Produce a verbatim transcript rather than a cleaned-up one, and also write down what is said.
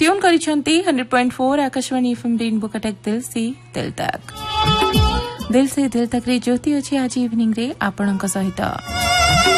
Tune करिसेंती hundred point four Akashvani FM rainbow Cuttack दिल से दिल तक दिल से दिल तक रे ज्योति अछि आज इवनिंग रे आपणक सहित।